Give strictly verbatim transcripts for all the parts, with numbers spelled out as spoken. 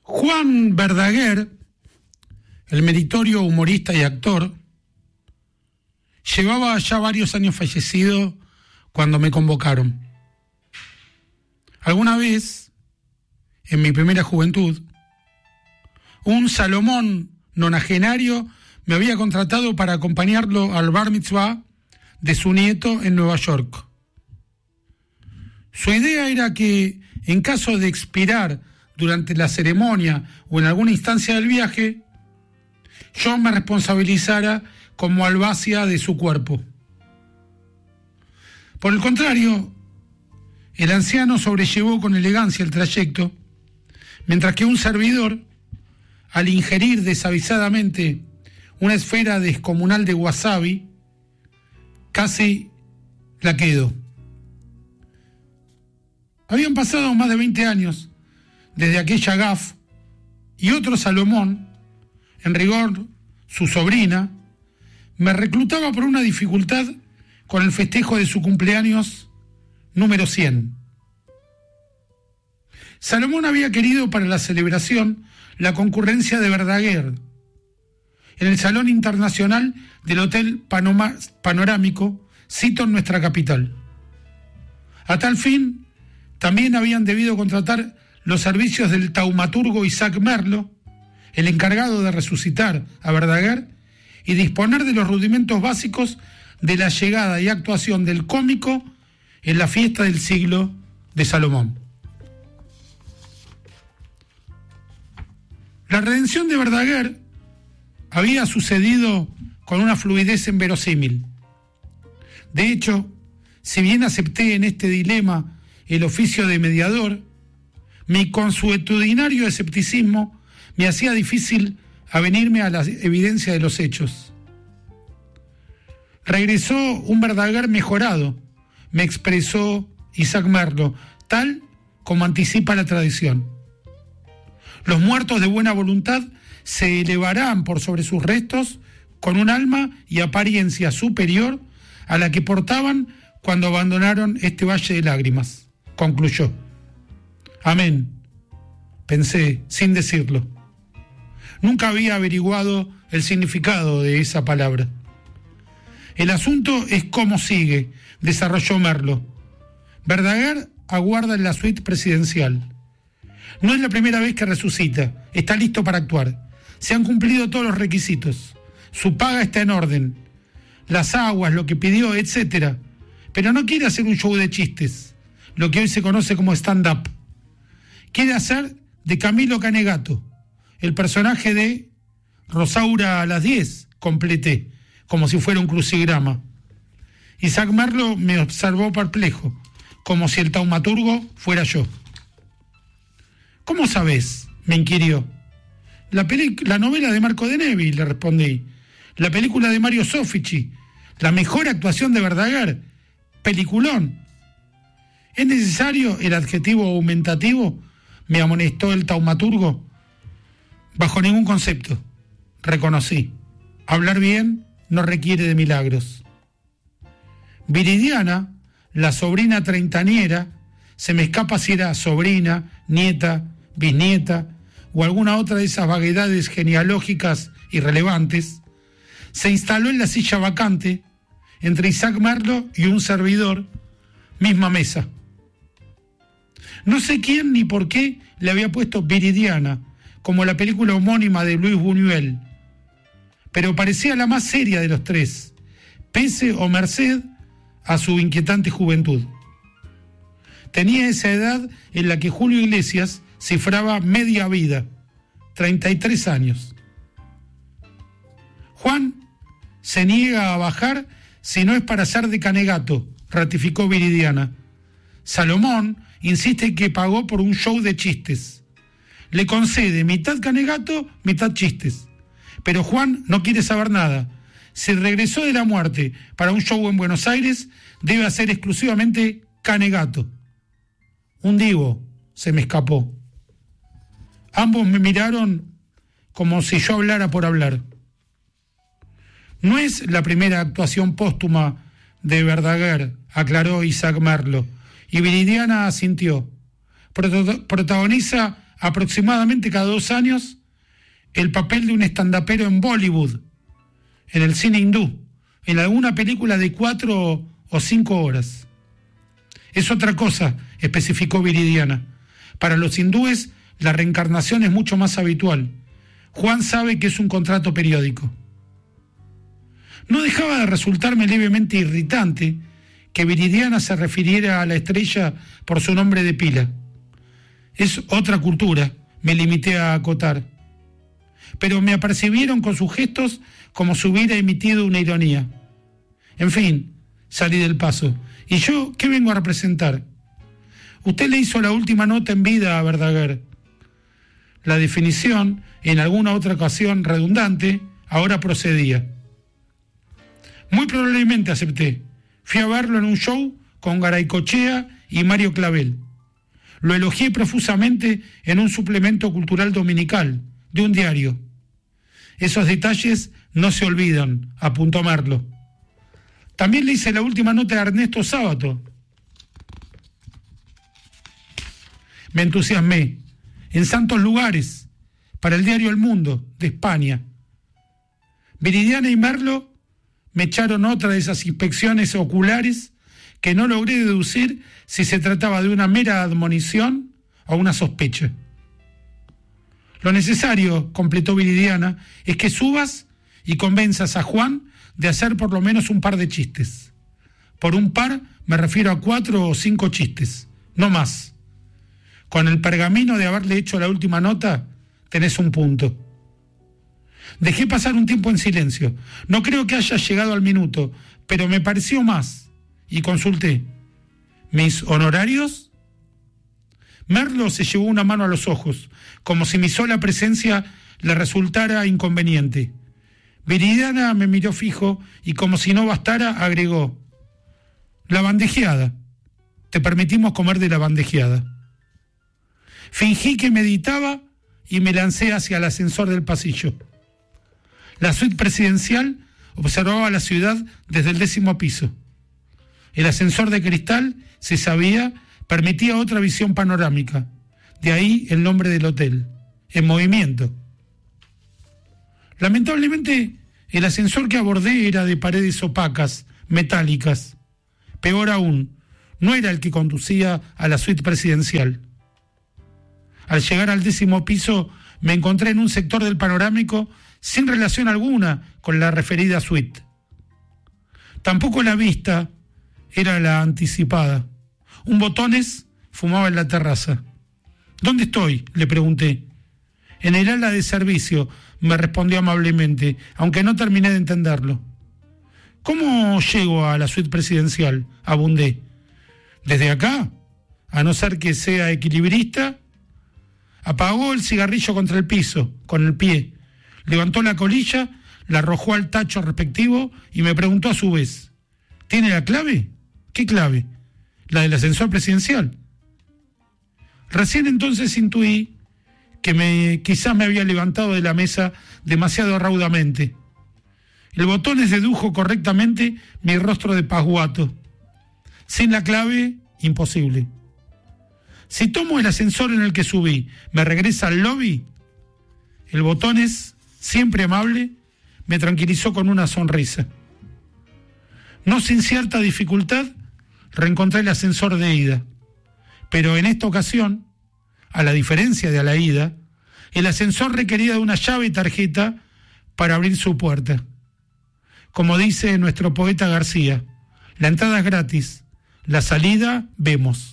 Juan Verdaguer, el meritorio humorista y actor, llevaba ya varios años fallecido cuando me convocaron. Alguna vez, en mi primera juventud, un Salomón nonagenario me había contratado para acompañarlo al bar mitzvah de su nieto en Nueva York. Su idea era que, en caso de expirar durante la ceremonia o en alguna instancia del viaje, yo me responsabilizara como albacia de su cuerpo. Por el contrario, el anciano sobrellevó con elegancia el trayecto, mientras que un servidor, al ingerir desavisadamente una esfera descomunal de wasabi, casi la quedó. Habían pasado más de veinte años desde aquella gaf y otro Salomón, en rigor su sobrina, me reclutaba por una dificultad con el festejo de su cumpleaños número cien. Salomón había querido para la celebración la concurrencia de Verdaguer en el Salón Internacional del Hotel Panoma, Panorámico, sito en nuestra capital. A tal fin, también habían debido contratar los servicios del taumaturgo Isaac Merlo, el encargado de resucitar a Verdaguer y disponer de los rudimentos básicos de la llegada y actuación del cómico en la fiesta del siglo de Salomón. La redención de Verdaguer había sucedido con una fluidez inverosímil. De hecho, si bien acepté en este dilema el oficio de mediador, mi consuetudinario escepticismo me hacía difícil avenirme a la evidencia de los hechos. Regresó un Verdaguer mejorado, me expresó Isaac Merlo, tal como anticipa la tradición. Los muertos de buena voluntad se elevarán por sobre sus restos con un alma y apariencia superior a la que portaban cuando abandonaron este valle de lágrimas, concluyó. Amén, pensé sin decirlo. Nunca había averiguado el significado de esa palabra. El asunto es cómo sigue, desarrolló Merlo. Verdaguer aguarda en la suite presidencial. No es la primera vez que resucita, está listo para actuar. Se han cumplido todos los requisitos. Su paga está en orden. Las aguas, lo que pidió, etcétera. Pero no quiere hacer un show de chistes, lo que hoy se conoce como stand-up. Quiere hacer de Camilo Canegato, el personaje de Rosaura a las diez, completé, como si fuera un crucigrama. Isaac Merlo me observó perplejo, como si el taumaturgo fuera yo. ¿Cómo sabés?, me inquirió. La, peli- la novela de Marco de Nevi, le respondí. La película de Mario Soffici, la mejor actuación de Verdaguer, peliculón. ¿Es necesario el adjetivo aumentativo?, me amonestó el taumaturgo. Bajo ningún concepto, reconocí. Hablar bien no requiere de milagros. Viridiana, la sobrina treintañera, se me escapa si era sobrina, nieta, bisnieta o alguna otra de esas vaguedades genealógicas irrelevantes, se instaló en la silla vacante entre Isaac Merlo y un servidor, misma mesa. No sé quién ni por qué le había puesto Viridiana, como la película homónima de Luis Buñuel, pero parecía la más seria de los tres, pese o merced a su inquietante juventud. Tenía esa edad en la que Julio Iglesias cifraba media vida, treinta y tres años. Juan se niega a bajar si no es para ser de Canegato, ratificó Viridiana. Salomón insiste que pagó por un show de chistes. Le concede mitad Canegato, mitad chistes. Pero Juan no quiere saber nada. Si regresó de la muerte para un show en Buenos Aires, debe hacer exclusivamente Canegato. Un divo se me escapó. Ambos me miraron como si yo hablara por hablar. No es la primera actuación póstuma de Verdaguer, aclaró Isaac Merlo, y Viridiana asintió. Proto- protagoniza aproximadamente cada dos años el papel de un estandapero en Bollywood, en el cine hindú, en alguna película de cuatro o cinco horas. Es otra cosa, especificó Viridiana. Para los hindúes, la reencarnación es mucho más habitual. Juan sabe que es un contrato periódico. No dejaba de resultarme levemente irritante que Viridiana se refiriera a la estrella por su nombre de pila. Es otra cultura, me limité a acotar. Pero me apercibieron con sus gestos como si hubiera emitido una ironía. En fin, salí del paso. ¿Y yo qué vengo a representar? Usted le hizo la última nota en vida a Verdaguer. La definición, en alguna otra ocasión redundante, ahora procedía. Muy probablemente acepté. Fui a verlo en un show con Garaycochea y Mario Clavel. Lo elogié profusamente en un suplemento cultural dominical de un diario. Esos detalles no se olvidan, apuntó Merlo. También le hice la última nota a Ernesto Sábato. Me entusiasmé. En santos lugares, para el diario El Mundo, de España. Viridiana y Merlo me echaron otra de esas inspecciones oculares que no logré deducir si se trataba de una mera admonición o una sospecha. Lo necesario, completó Viridiana, es que subas y convenzas a Juan de hacer por lo menos un par de chistes. Por un par me refiero a cuatro o cinco chistes, no más. Con el pergamino de haberle hecho la última nota, tenés un punto. Dejé pasar un tiempo en silencio. No creo que haya llegado al minuto, pero me pareció más. Y consulté. ¿Mis honorarios? Merlo se llevó una mano a los ojos, como si mi sola presencia le resultara inconveniente. Viridiana me miró fijo y, como si no bastara, agregó: la bandejeada. Te permitimos comer de la bandejeada. Fingí que meditaba y me lancé hacia el ascensor del pasillo. La suite presidencial observaba la ciudad desde el décimo piso. El ascensor de cristal, se sabía, permitía otra visión panorámica. De ahí el nombre del hotel, en movimiento. Lamentablemente, el ascensor que abordé era de paredes opacas, metálicas. Peor aún, no era el que conducía a la suite presidencial. Al llegar al décimo piso, me encontré en un sector del panorámico sin relación alguna con la referida suite. Tampoco la vista era la anticipada. Un botones fumaba en la terraza. ¿Dónde estoy?, le pregunté. En el ala de servicio, me respondió amablemente, aunque no terminé de entenderlo. ¿Cómo llego a la suite presidencial?, abundé. ¿Desde acá? A no ser que sea equilibrista. Apagó el cigarrillo contra el piso, con el pie. Levantó la colilla, la arrojó al tacho respectivo y me preguntó a su vez: ¿tiene la clave? ¿Qué clave? La del ascensor presidencial. Recién entonces intuí que me, quizás me había levantado de la mesa demasiado raudamente. El botones dedujo correctamente mi rostro de pasguato. Sin la clave, imposible. Si tomo el ascensor en el que subí, ¿me regresa al lobby? El botones, siempre amable, me tranquilizó con una sonrisa. No sin cierta dificultad, reencontré el ascensor de ida. Pero en esta ocasión, a la diferencia de a la ida, el ascensor requería de una llave y tarjeta para abrir su puerta. Como dice nuestro poeta García, la entrada es gratis, la salida vemos.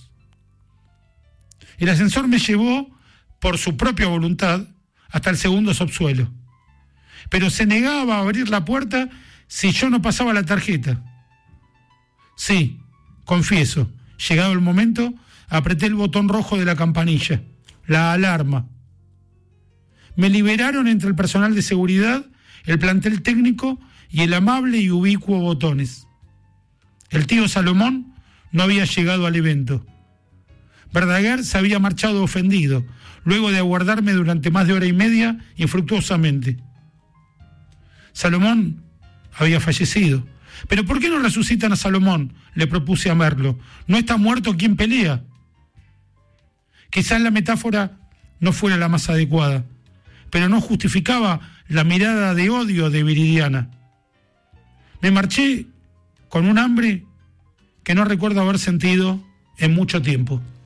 El ascensor me llevó, por su propia voluntad, hasta el segundo subsuelo. Pero se negaba a abrir la puerta si yo no pasaba la tarjeta. Sí, confieso, llegado el momento, apreté el botón rojo de la campanilla, la alarma. Me liberaron entre el personal de seguridad, el plantel técnico y el amable y ubicuo botones. El tío Salomón no había llegado al evento. Verdaguer se había marchado ofendido, luego de aguardarme durante más de hora y media infructuosamente. Salomón había fallecido. ¿Pero por qué no resucitan a Salomón?, le propuse a Merlo. ¿No está muerto quien pelea? Quizás la metáfora no fuera la más adecuada, pero no justificaba la mirada de odio de Viridiana. Me marché con un hambre que no recuerdo haber sentido en mucho tiempo.